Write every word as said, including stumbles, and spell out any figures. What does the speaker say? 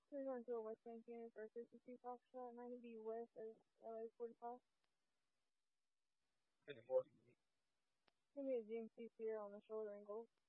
We're going to a West Bank unit for a fifty-two Foxtrot, ninety B West as L A forty-five. fifty-four. Give me a G M C Sierra on the shoulder angle.